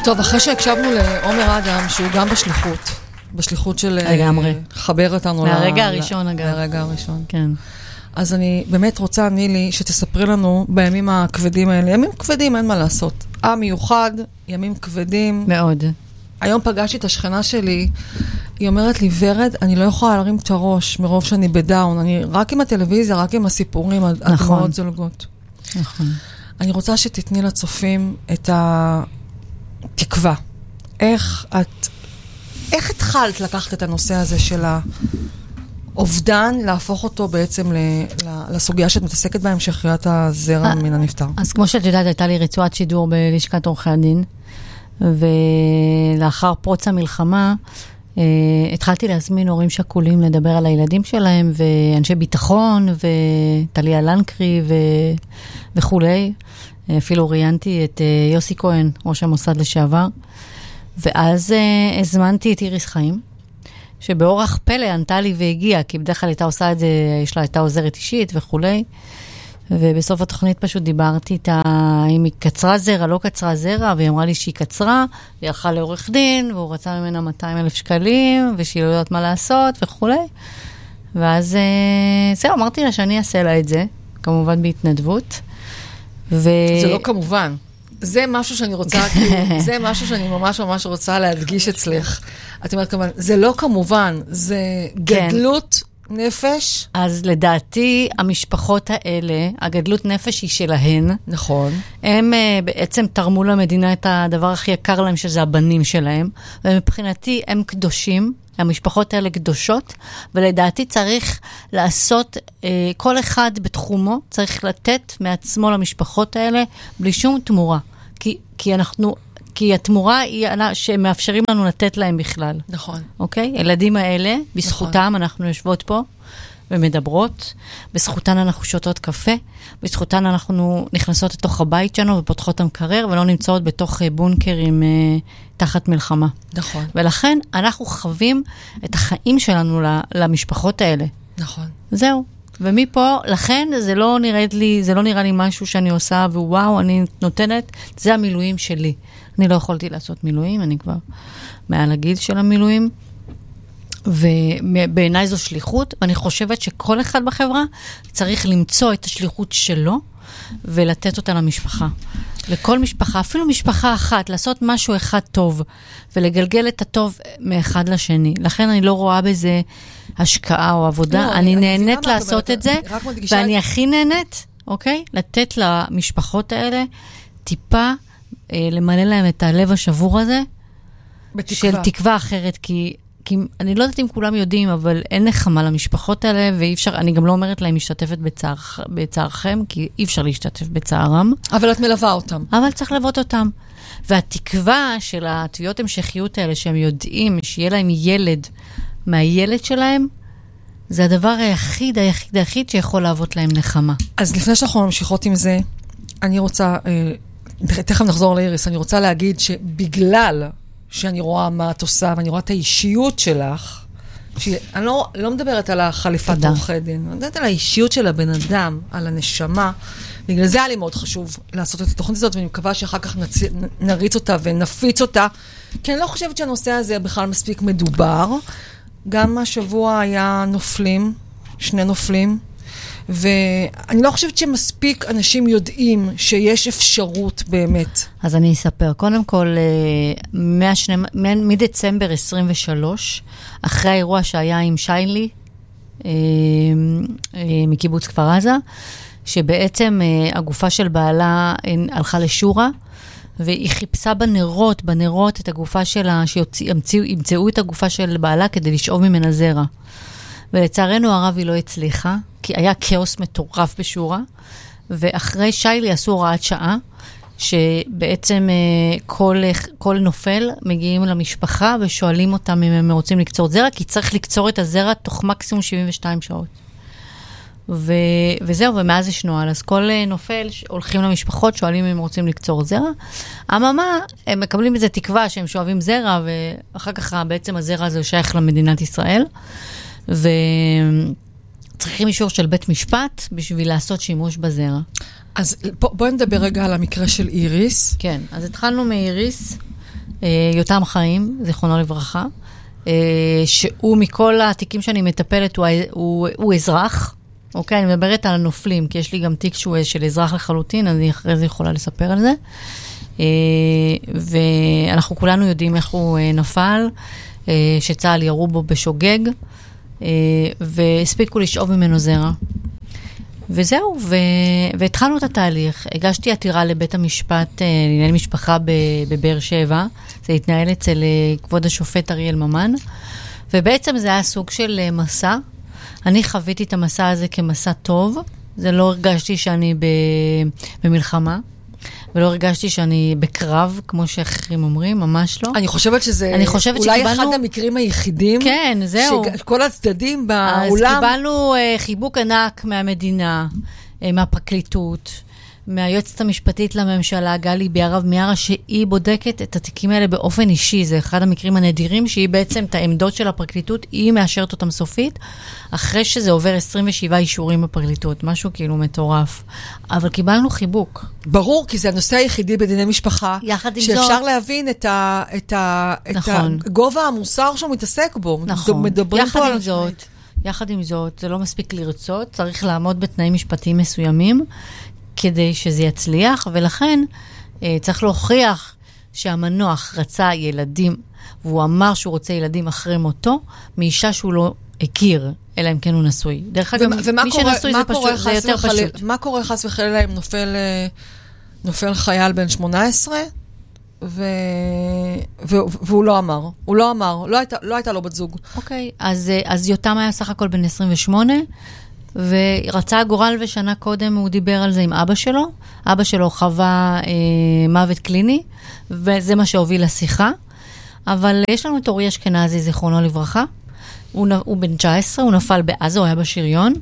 טוב, אחרי שהקשבנו לעומר אדם, שהוא גם בשליחות של חבר אותנו מהרגע הראשון, אגב. מהרגע הראשון. כן. אז אני באמת רוצה, נילי, שתספרי לנו בימים הכבדים האלה. ימים כבדים, אין מה לעשות. מיוחד, ימים כבדים. מאוד. היום פגשתי את השכנה שלי, היא אומרת לי, ורד, אני לא יכולה להרים את הראש מרוב שאני בדאון. אני רק עם הטלוויזיה, רק עם הסיפורים, הדמעות זולגות. נכון. אני רוצה שתתני לצופים את התקווה. איך התחלת לקחת את הנושא הזה של האובדן, להפוך אותו בעצם לסוגיה שאת מתעסקת בהמשכיות הזרע מן הנפטר? אז כמו שאת יודעת, הייתה לי רצועת שידור בלשכת עורכי הדין, ולאחר פרוץ המלחמה, התחלתי להזמין הורים שכולים לדבר על הילדים שלהם, ואנשי ביטחון, וטליה לנקרי וכולי. אפילו ראיינתי את יוסי כהן, ראש המוסד לשעבר. ואז הזמנתי את איריס חיים, שבאורח פלא ענתה לי והגיעה, כי בדרך כלל הייתה עושה את זה, יש לה הייתה עוזרת אישית וכולי. ובסוף התוכנית פשוט דיברתי איתה, אם היא קצרה זרע, לא קצרה זרע, והיא אמרה לי שהיא קצרה, והיא הלכה לעורך דין, והוא רצה ממנה 200,000 שקלים, ושהיא לא יודעת מה לעשות וכולי. ואז זהו, אמרתי לה שאני אעשה לה את זה, כמובן בהתנדבות. זה לא כמובן. זה משהו שאני רוצה, זה משהו שאני ממש ממש רוצה להדגיש אצלך. את אומרת כמובן, זה לא כמובן, זה גדלות נפש. אז לדעתי, המשפחות האלה, הגדלות נפש היא שלהן. נכון. הם בעצם תרמו למדינה את הדבר הכי יקר להם, שזה הבנים שלהם. ומבחינתי הם קדושים, המשפחות האלה קדושות, ולדעתי צריך לעשות, כל אחד בתחומו, צריך לתת מעצמו למשפחות האלה, בלי שום תמורה. כי התמורה היא שמאפשרים לנו לתת להם בכלל. נכון. אוקיי? ילדים האלה, בזכותם אנחנו יושבות פה ומדברות, בזכותן אנחנו שותות קפה, בזכותן אנחנו נכנסות לתוך הבית שלנו ופותחות המקרר, ולא נמצאות בתוך בונקרים תחת מלחמה. נכון. ולכן אנחנו חווים את החיים שלנו למשפחות האלה. נכון. זהו. ומפה, לכן זה לא נראה לי משהו שאני עושה, ווואו, אני נותנת, זה המילואים שלי. אני לא יכולתי לעשות מילואים, אני כבר מעל הגיל של המילואים, ובעיניי זו שליחות, ואני חושבת שכל אחד בחברה צריך למצוא את השליחות שלו, ולתת אותה למשפחה. לכל משפחה, אפילו משפחה אחת, לעשות משהו אחד טוב, ולגלגל את הטוב מאחד לשני. לכן אני לא רואה בזה השקעה או עבודה. לא, אני נהנית לעשות את זה, ואני הכי נהנית, אוקיי? לתת למשפחות האלה טיפה, למלא להם את הלב השבור הזה, בתקווה. של תקווה אחרת, כי אני לא יודעת אם כולם יודעים, אבל אין נחמה למשפחות האלה, ואי אפשר, אני גם לא אומרת להם משתתפת בצערכם, כי אי אפשר להשתתף בצערם. אבל את מלווה אותם. אבל צריך ללוות אותם. והתקווה של התביעות המשכיות האלה, שהם יודעים שיהיה להם ילד מהילד שלהם, זה הדבר היחיד שיכול להוות להם נחמה. אז לפני שאנחנו ממשיכות עם זה, אני רוצה, תכף נחזור לאיריס, אני רוצה להגיד שבגלל שאני רואה מה את עושה, ואני רואה את האישיות שלך, אני לא מדברת על החליפת עורכי דין, אני מדברת על האישיות של הבן אדם, על הנשמה, בגלל זה היה לי מאוד חשוב לעשות את התוכנית הזאת, ואני מקווה שאחר כך נריץ אותה ונפיץ אותה, כי אני לא חושבת שהנושא הזה בכלל מספיק מדובר. גם השבוע היה נופלים, 2 נופלים, ואני לא חושבת שמספיק אנשים יודעים שיש אפשרות באמת. אז אני אספר. קודם כל, מדצמבר 23, אחרי האירוע שהיה עם שיילי, מקיבוץ כפר עזה, שבעצם הגופה של בעלה הלכה לשורה, והיא חיפשה בנרות את הגופה שלה, שימצאו את הגופה של בעלה כדי לשאוב ממנה זרע. ולצערנו הרב היא לא הצליחה, כי היה כאוס מטורף בשורה, ואחרי שיילי עשו הוראת שעה, שבעצם כל נופל מגיעים למשפחה ושואלים אותם אם הם רוצים לקצור זרע, כי צריך לקצור את הזרע תוך מקסימום 72 שעות. וזהו, ומאז יש נועל. אז כל נופל הולכים למשפחות, שואלים אם הם רוצים לקצור זרע. אממה, הם מקבלים איזו תקווה שהם שואבים זרע, ואחר כך בעצם הזרע הזה שייך למדינת ישראל. וצריכים אישור של בית משפט בשביל לעשות שימוש בזרע. אז בואי נדבר רגע על המקרה של איריס. כן, אז התחלנו מאיריס, יותם חיים, זיכרונו לברכה, שהוא מכל התיקים שאני מטפלת, הוא אזרח, אוקיי? אני מדברת על הנופלים, כי יש לי גם תיק שהוא של אזרח לחלוטין, אז אני אחרי זה יכולה לספר על זה. ואנחנו כולנו יודעים איך הוא נפל, שצהל ירו בו בשוגג, והספיקו לשאוב ממנו זרע. וזהו, והתחלנו את התהליך. הגשתי עתירה לבית המשפט לענייני משפחה בבאר שבע. זה התנהל אצל כבוד השופט אריאל ממן. ובעצם זה היה סוג של מסע. אני חוויתי את המסע הזה כמסע טוב. זה לא הרגשתי שאני במלחמה. ולא הרגשתי שאני בקרב, כמו שאחרים אומרים, ממש לא. אני חושבת שזה אולי אחד המקרים היחידים. כן, זהו. שכל הצדדים באולם. אז קיבלנו חיבוק ענק מהמדינה, מהפרקליטות, מהיועצת המשפטית לממשלה, גלי ביערב מיארה, שהיא בודקת את התיקים האלה באופן אישי. זה אחד המקרים הנדירים, שהיא בעצם את העמדות של הפרקליטות, היא מאשרת אותם סופית, אחרי שזה עובר 27 אישורים בפרקליטות. משהו כאילו מטורף. אבל קיבלנו חיבוק. ברור, כי זה הנושא היחידי בדיני משפחה, שאפשר להבין את גובה המוסר שהוא מתעסק בו. נכון. יחד עם זאת, זה לא מספיק לרצות, צריך לעמוד בתנאים משפטיים מסוימים, כדי שזה יצליח, ולכן צריך להוכיח שהמנוח רצה ילדים, והוא אמר שהוא רוצה ילדים אחרי מותו, מאישה שהוא לא הכיר, אלא אם כן הוא נשוי. דרך אגב, מי שנשוי זה פשוט, זה יותר פשוט. מה קורה חס וחלילה אם נופל חייל בן 18, והוא לא אמר. הוא לא אמר, לא הייתה לו בת זוג. אוקיי, אז יותם היה סך הכל בן 28, ורצה הגורל ושנה קודם הוא דיבר על זה עם אבא שלו. אבא שלו חווה מוות קליני, וזה מה שהוביל לשיחה. אבל יש לנו את אורי אשכנזי, זיכרונו לברכה. הוא בן 19, הוא נפל בעזה, הוא היה בשריון.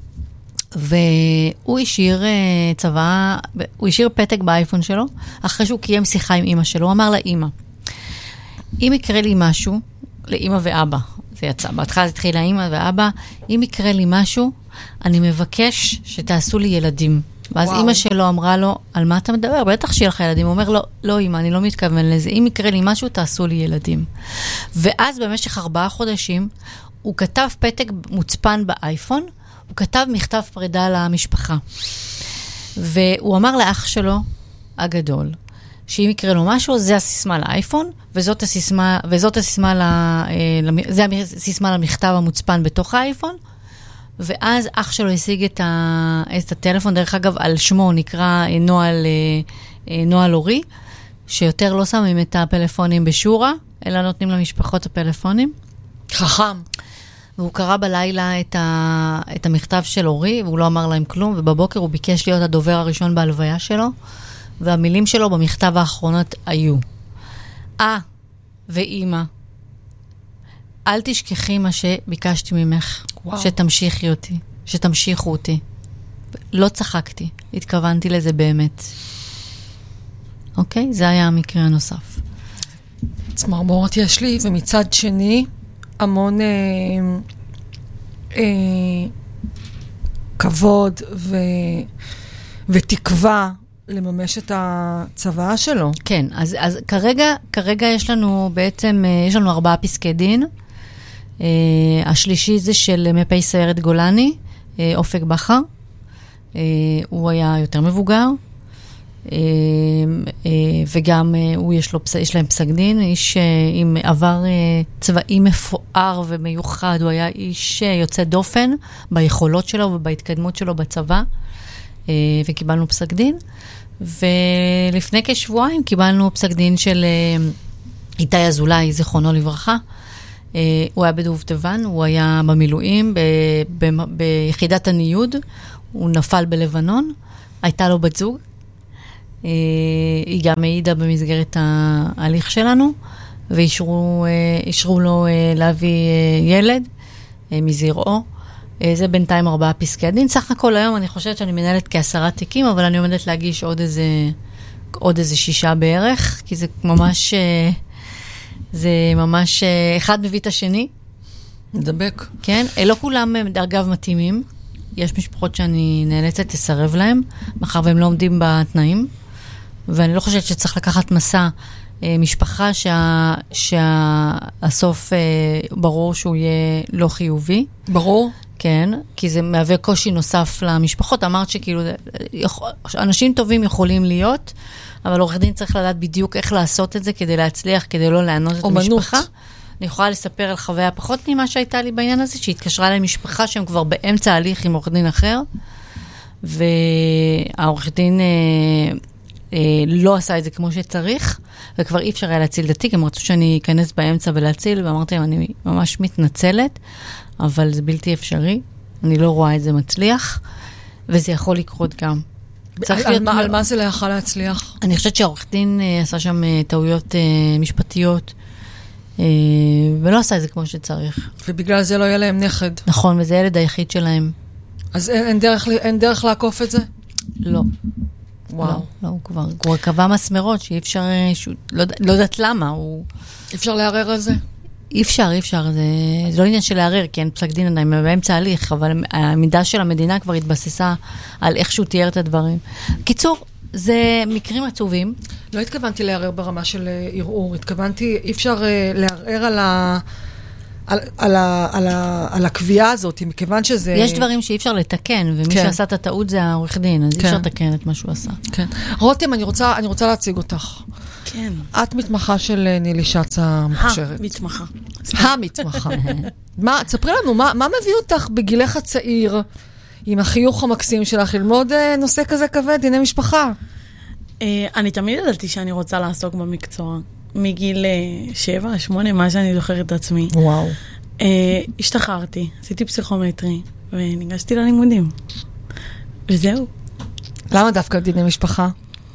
והוא השאיר הוא השאיר פתק באייפון שלו, אחרי שהוא קיים שיחה עם אמא שלו. הוא אמר לאמא, אם יקרה לי משהו, לאמא ואבא, זה יצא, בהתחלה זה התחיל לאמא ואבא, אם יקרה לי משהו, אני מבקש שתעשו לי ילדים. ואז אמא שלו אמרה לו, על מה אתה מדבר? בטח שיהיה לך ילדים. הוא אומר לו, לא אמא, אני לא מתכוון לזה. אם יקרה לי משהו, תעשו לי ילדים. ואז במשך 4 חודשים, הוא כתב פתק מוצפן באייפון, הוא כתב מכתב פרידה למשפחה. והוא אמר לאח שלו, הגדול, שאם יקרה לו משהו, זה הסיסמה לאייפון, וזאת הסיסמה למכתב המוצפן בתוך האייפון, ואז אח שלו השיג את הטלפון, דרך אגב, על שמו נקרא נועל אורי, שיותר לא שמים את הפלאפונים בשורה, אלא נותנים למשפחות הפלאפונים. חכם. והוא קרא בלילה את המכתב של אורי, והוא לא אמר להם כלום, ובבוקר הוא ביקש להיות הדובר הראשון בהלוויה שלו, והמילים שלו במכתב האחרונות היו, ואמא, אל תשכחי מה שביקשתי ממך, שתמשיכי אותי, שתמשיכו אותי. לא צחקתי, התכוונתי לזה באמת. אוקיי? זה היה המקרה הנוסף. צמרמורת יש לי, ומצד שני, המון כבוד ותקווה לממש את הצוואה שלו. כן, אז כרגע יש לנו בעצם, יש לנו 4 פסקי דין. השלישי זה של מפי סיירת גולני, אופק בחר. הוא היה יותר מבוגר. וגם יש להם פסק דין, איש עם עבר צבאי מפואר ומיוחד, הוא היה איש יוצא דופן ביכולות שלו ובהתקדמות שלו בצבא, וקיבלנו פסק דין. ולפני כשבועיים קיבלנו פסק דין של איתי אזולאי, זיכרונו לברכה. הוא היה בדובדבן, הוא היה במילואים ביחידת הניוד, הוא נפל בלבנון, הייתה לו בת זוג, היא גם העידה במסגרת ההליך שלנו, ואישרו לו להביא ילד מזרעו. זה בינתיים 4 פסקי הדין. סך הכל היום אני חושבת שאני מנהלת כ10 תיקים, אבל אני עומדת להגיש עוד איזה 6 בערך, כי זה ממש אחד מביא את השני. מדבק. כן, לא כולם אגב מתאימים. יש משפחות שאני נאלצת לסרב להם, מאחר והם לא עומדים בתנאים, ואני לא חושבת שצריך לקחת מסע משפחה שהסוף ברור שהוא יהיה לא חיובי. ברור. כן, כי זה מהווה קושי נוסף למשפחות. אמרת שכאילו, אנשים טובים יכולים להיות, אבל עורך דין צריך לדעת בדיוק איך לעשות את זה כדי להצליח, כדי לא לענות את המשפחה. אני יכולה לספר על חוויה פחות ממה שהייתה לי בעניין הזה, שהתקשרה למשפחה שהם כבר באמצע הליך עם עורך דין אחר, והעורך דין לא עשה את זה כמו שצריך, וכבר אי אפשר היה להציל את התיק, הם רצו שאני אכנס באמצע ולהציל, ואמרתי להם, אני ממש מתנצלת, אבל זה בלתי אפשרי, אני לא רואה את זה מצליח, וזה יכול לקרות גם. על מה זה לא יכול להצליח? אני חושבת שהעורך דין עשה שם טעויות משפטיות, ולא עשה את זה כמו שצריך. ובגלל זה לא יהיה להם נכד. נכון, וזה ילד היחיד שלהם. אז אין דרך לעקוף את זה? לא. וואו. לא, הוא כבר קבע מסמרות שאי אפשר, לא יודעת למה, אי אפשר לערער על זה? אי אפשר, זה לא עניין של לערער, כי אין פסק דין עדיין, באמצע הליך, אבל העמידה של המדינה כבר התבססה על איך שהוא תיאר את הדברים. קיצור, זה מקרים עצובים. לא התכוונתי לערער ברמה של ערעור, התכוונתי, אי אפשר לערער על הקביעה הזאת, מכיוון שזה... יש דברים שאי אפשר לתקן, ומי שעשה את הטעות זה העורך דין, אז אי אפשר לתקן את מה שהוא עשה. כן. רותם, אני רוצה להציג אותך. כן. את מתמחה של נילי שץ המוכשרת. המתמחה. המתמחה. תספרי לנו, מה מביא אותך בגילך הצעיר, עם החיוך המקסים שלך, ללמוד נושא כזה כבד, דיני משפחה? אני תמיד ידעתי שאני רוצה לעסוק במקצוע. מגיל 7, 8, מה שאני זוכרת את עצמי. וואו. השתחררתי, עשיתי פסיכומטרי, וניגשתי ללימודים. וזהו. למה דווקא דיני משפחה?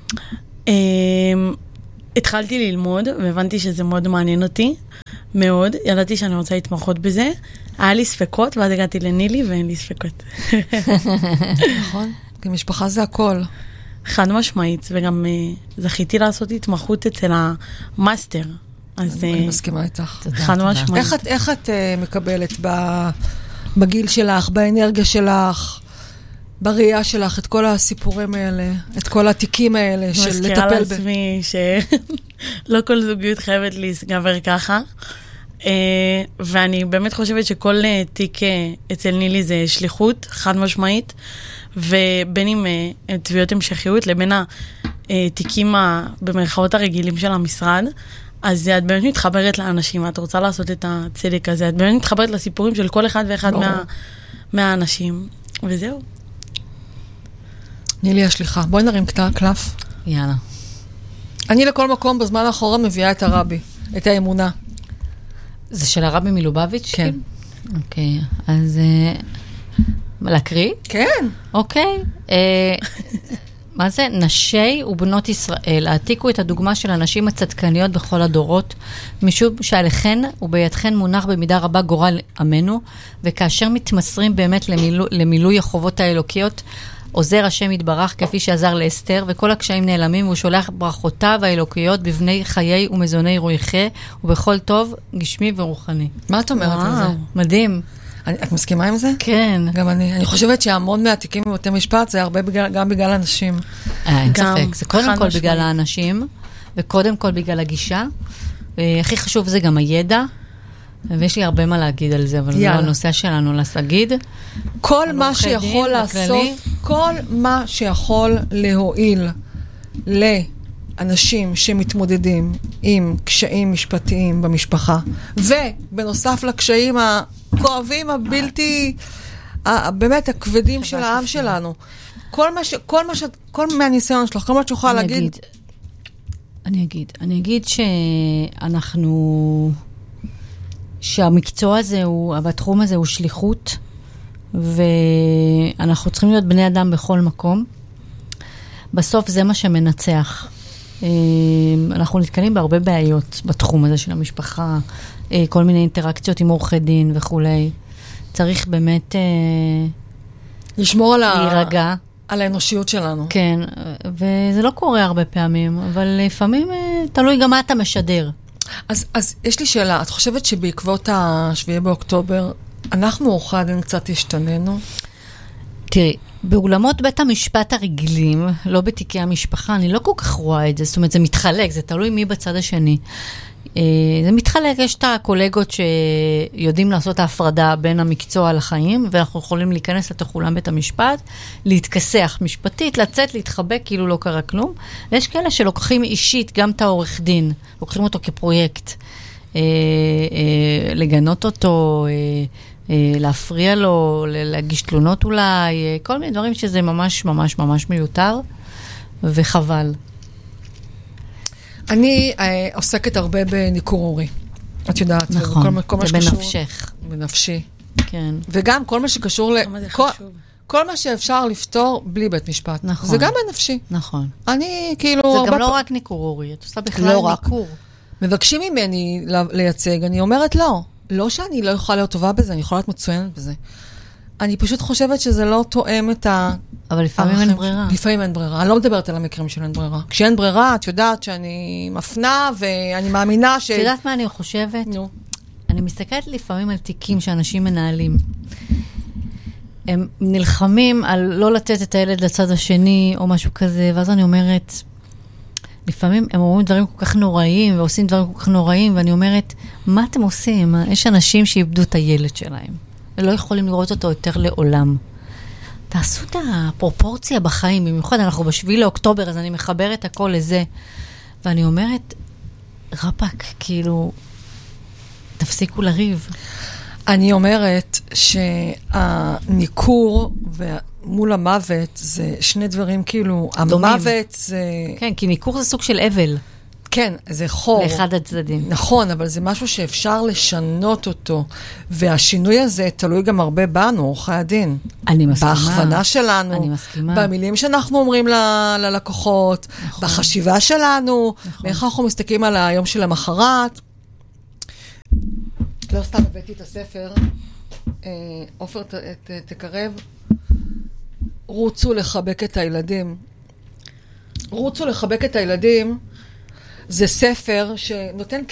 התחלתי ללמוד, והבנתי שזה מאוד מעניין אותי. מאוד. ידעתי שאני רוצה להתמחות בזה. היה לי ספקות, ואז הגעתי לנילי, ואין לי ספקות. נכון. כי משפחה זה הכל. חד משמעית, וגם זכיתי לעשות התמחות אצל המאסטר. אני מסכימה איתך. חד משמעית. איך את מקבלת בגיל שלך, באנרגיה שלך, בראייה שלך, את כל הסיפורים האלה, את כל התיקים האלה של לטפל מזכירה לעצמי שלא כל זוגיות חייבת להסגבר ככה. ואני באמת חושבת שכל תיק אצל נילי זה שליחות, חד משמעית, ובין עם תביעות המשכיות לבין התיקים במרכאות הרגילים של המשרד, אז את באמת מתחברת לאנשים, את רוצה לעשות את הצדק הזה, את באמת מתחברת לסיפורים של כל אחד ואחד מהאנשים, וזהו. נילי השליחה, בואי נרים קלף. יאללה. אני לכל מקום בזמן האחרון מביאה את הרבי, את האמונה. זה של הרבי מלובביץ'? כן. אוקיי, אז להקריא? כן. אוקיי. מה זה? נשי ובנות ישראל, העתיקו את הדוגמה של הנשים הצדקניות בכל הדורות, משום שעליכן ובידכן מונח במידה רבה גורל עמנו, וכאשר מתמסרים באמת למילוי החובות האלוקיות, עוזר השם יתברך כפי שעזר לאסתר, וכל הקשיים נעלמים, והוא שולח ברכותיו האלוקיות בבני חיי ומזוני רוחי, ובכל טוב גשמי ורוחני. מה את אומרת על זה? מדהים. את מסכימה עם זה? כן. גם אני חושבת שהמון מהתיקים בבתי משפט זה הרבה גם בגלל אנשים. אין ספק. זה קודם כל בגלל האנשים, וקודם כל בגלל הגישה. הכי חשוב זה גם הידע, ויש לי הרבה מה להגיד על זה, אבל זה הנושא שלנו להגיד. כל מה שיכול לעשות, כל מה שיכול להועיל לאנשים שמתמודדים עם קשיים משפטיים במשפחה, ובנוסף לקשיים הכואבים, הבלתי, באמת הכבדים של העם שלנו. כל מהניסיון שלך, כל מה שיכול להגיד. אני אגיד שהמקצוע הזה, והתחום הזה הוא שליחות, ואנחנו צריכים להיות בני אדם בכל מקום. בסוף זה מה שמנצח. אנחנו נתקלים בהרבה בעיות בתחום הזה של המשפחה, כל מיני אינטראקציות עם עורכי דין וכולי. צריך באמת לשמור להירגע. על האנושיות שלנו. כן, וזה לא קורה הרבה פעמים, אבל לפעמים תלוי גם מה אתה משדר. אז יש לי שאלה, את חושבת שבעקבות ה-7 באוקטובר, אנחנו עורכי הדין קצת השתננו? תראי, באולמות בית המשפט הרגילים, לא בתיקי המשפחה, אני לא כל כך רואה את זה, זאת אומרת, זה מתחלק, זה תלוי מי בצד השני. זה מתחלק, יש את הקולגות שיודעים לעשות את ההפרדה בין המקצוע לחיים, ואנחנו יכולים להיכנס לתוך אולם בית המשפט, להתכסח משפטית, לצאת, להתחבק, כאילו לא קרה כלום. ויש כאלה שלוקחים אישית גם את העורך דין, לוקחים אותו כפרויקט, לגנות אותו, להפריע לו, להגיש תלונות אולי, כל מיני דברים שזה ממש ממש ממש מיותר, וחבל. אני עוסקת הרבה בניכור הורי. את יודעת. נכון, זה בנפשך. בנפשי. כן. וגם כל מה שקשור כל מה שאפשר לפתור בלי בית משפט. נכון. זה גם בנפשי. נכון. אני כאילו... זה גם לא רק ניכור הורי, את עושה בכלל ניכור. מבקשים ממני לייצג, אני אומרת לא. לא שאני לא יכולה להיות טובה בזה, אני יכולה להיות מצוינת בזה. אני פשוט חושבת שזה לא תואם את ה... אבל לפעמים אין ברירה. לפעמים אין ברירה. אני לא מדברת על המקרים של אין ברירה. כשאין ברירה, את יודעת שאני מפנה, ואני מאמינה ש... את יודעת מה אני חושבת? נו. אני מסתכלת לפעמים על תיקים שאנשים מנהלים. הם נלחמים על לא לתת את הילד לצד השני, או משהו כזה, ואז אני אומרת, לפעמים הם אומרים דברים כל כך נוראים, ועושים דברים כל כך נוראים, ואני אומרת, מה אתם עושים? יש אנשים שאיבדו את הילד שלהם, ולא יכולים לראות אותו יותר לעולם. תעשו את הפרופורציה בחיים, במיוחד אנחנו ב7 לאוקטובר, אז אני מחברת הכל לזה, ואני אומרת, רפק, כאילו, תפסיקו לריב. אני אומרת שהניכור מול המוות זה שני דברים כאילו, דומים. המוות זה... כן, כי ניכור זה סוג של אבל. כן, זה חור. לאחד הצדדים. נכון, אבל זה משהו שאפשר לשנות אותו, והשינוי הזה תלוי גם הרבה בנו, עורכי הדין. אני מסכימה. בהכוונה שלנו. אני מסכימה. במילים שאנחנו אומרים ללקוחות, נכון. בחשיבה שלנו, נכון. ואיך אנחנו מסתכלים על היום של המחרת. לא סתם הבאתי את הספר, עופר תקרב, רוצו לחבק את הילדים. רוצו לחבק את הילדים, זה ספר שנותן